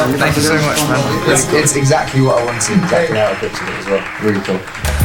Thank you so much, man. It's exactly what I wanted, exactly how I pictured it as well. Really cool.